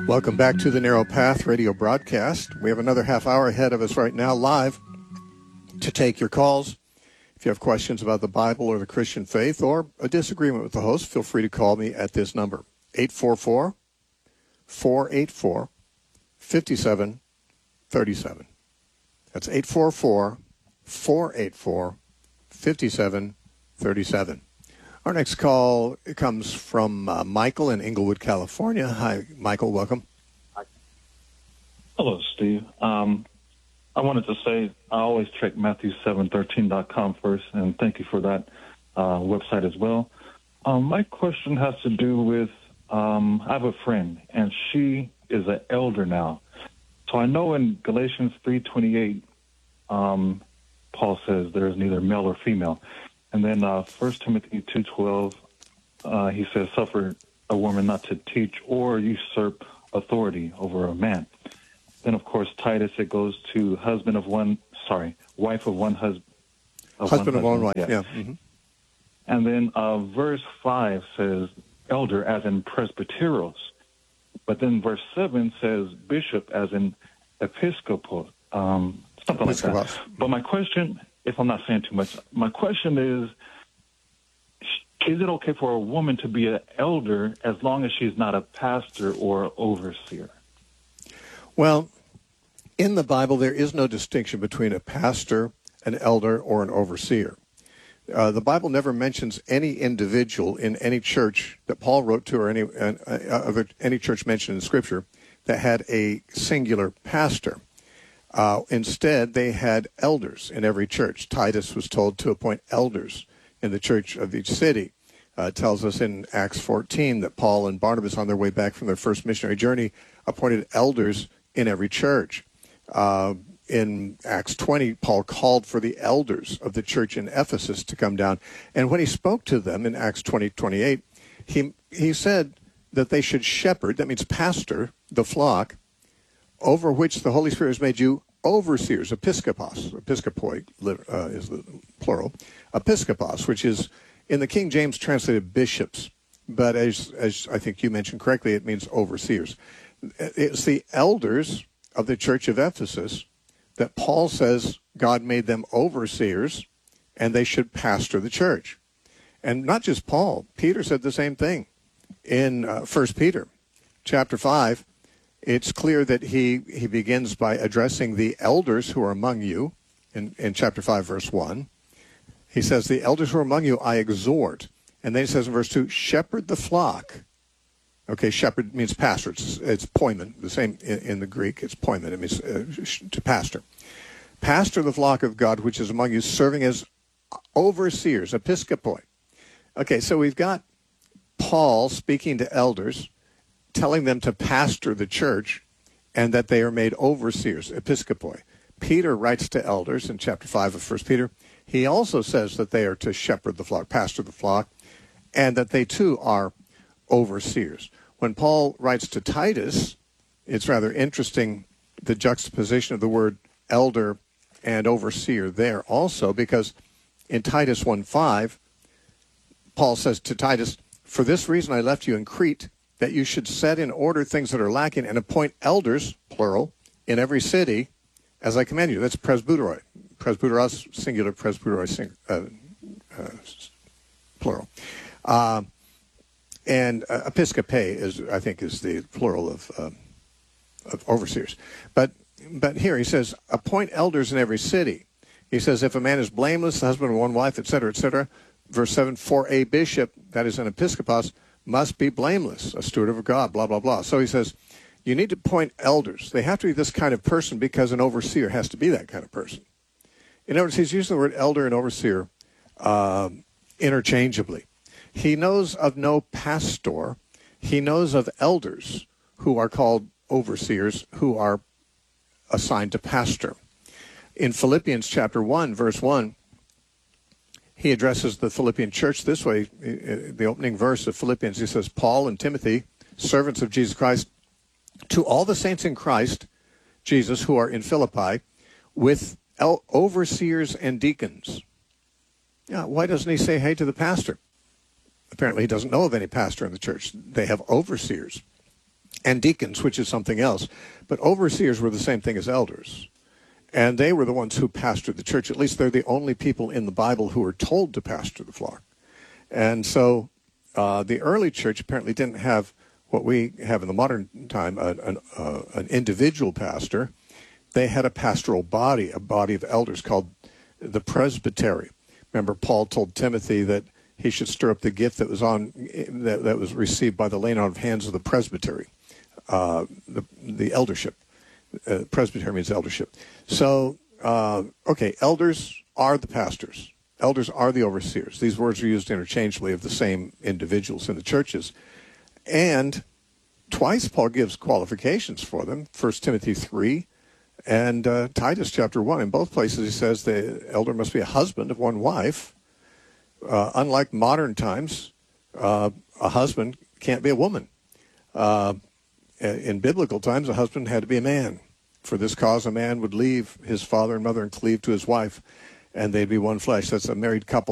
Welcome back to the Narrow Path radio broadcast. We have another half hour ahead of us right now live to take your calls. If you have questions about the Bible or the Christian faith or a disagreement with the host, feel free to call me at this number, 844-484-5737. That's 844-484-5737. Our next call comes from Michael in Inglewood, California. Hi, Michael. Welcome. Hello, Steve. I wanted to say I always check Matthew713.com first, and thank you for that website as well. My question has to do with I have a friend, and she is an elder now. So I know in Galatians 3:28, Paul says there is neither male or female. And then 1 Timothy 2:12, he says, suffer a woman not to teach or usurp authority over a man. Then, of course, Titus, it goes to wife of one husband. Husband of one wife, yeah. Mm-hmm. And then verse 5 says elder as in presbyteros. But then verse 7 says bishop as in episcopos, something like that. But my question, if I'm not saying too much, my question is it okay for a woman to be an elder as long as she's not a pastor or overseer? Well, in the Bible, there is no distinction between a pastor, an elder, or an overseer. The Bible never mentions any individual in any church that Paul wrote to or any church mentioned in Scripture that had a singular pastor. Instead, they had elders in every church. Titus was told to appoint elders in the church of each city. It tells us in Acts 14 that Paul and Barnabas, on their way back from their first missionary journey, appointed elders in every church. In Acts 20, Paul called for the elders of the church in Ephesus to come down. And when he spoke to them in Acts 20:28, he said that they should shepherd, that means pastor, the flock, over which the Holy Spirit has made you overseers, episkopos. Episkopoi is the plural. Episkopos, which is, in the King James, translated bishops. But as I think you mentioned correctly, it means overseers. It's the elders of the church of Ephesus that Paul says God made them overseers, and they should pastor the church. And not just Paul. Peter said the same thing in 1 Peter chapter 5. It's clear that he begins by addressing the elders who are among you in chapter 5, verse 1. He says, the elders who are among you I exhort. And then he says in verse 2, shepherd the flock. Okay, shepherd means pastor. It's poimen, the same in the Greek. It's poimen. It means to pastor. Pastor the flock of God, which is among you, serving as overseers, episkopoi. Okay, so we've got Paul speaking to elders, telling them to pastor the church, and that they are made overseers, episkopoi. Peter writes to elders in chapter 5 of 1 Peter. He also says that they are to shepherd the flock, pastor the flock, and that they too are overseers. When Paul writes to Titus, it's rather interesting, the juxtaposition of the word elder and overseer there also, because in Titus 1:5, Paul says to Titus, for this reason I left you in Crete, that you should set in order things that are lacking and appoint elders, plural, in every city, as I command you. That's presbyteroi. Presbyteros, singular, presbyteroi, plural. And episcope is the plural of overseers. But here he says, appoint elders in every city. He says, if a man is blameless, the husband of one wife, etc., etc. Verse 7, for a bishop, that is an episkopos, must be blameless, a steward of God, blah, blah, blah. So he says, you need to appoint elders. They have to be this kind of person because an overseer has to be that kind of person. In other words, he's using the word elder and overseer interchangeably. He knows of no pastor. He knows of elders who are called overseers, who are assigned to pastor. In Philippians chapter 1, verse 1, he addresses the Philippian church this way. The opening verse of Philippians, he says, Paul and Timothy, servants of Jesus Christ, to all the saints in Christ Jesus who are in Philippi, with overseers and deacons. Yeah, why doesn't he say hey to the pastor? Apparently he doesn't know of any pastor in the church. They have overseers. and deacons, which is something else. But overseers were the same thing as elders. And they were the ones who pastored the church. At least they're the only people in the Bible who were told to pastor the flock. And so the early church apparently didn't have what we have in the modern time, an individual pastor. They had a pastoral body, a body of elders called the presbytery. Remember, Paul told Timothy that he should stir up the gift that was received by the laying on of hands of the presbytery, the eldership. Presbytery means eldership. So, okay, elders are the pastors. Elders are the overseers. These words are used interchangeably of the same individuals in the churches. And twice Paul gives qualifications for them, 1 Timothy 3 and Titus chapter 1. In both places he says the elder must be a husband of one wife. Unlike modern times, a husband can't be a woman. In biblical times, a husband had to be a man. For this cause, a man would leave his father and mother and cleave to his wife, and they'd be one flesh. That's a married couple.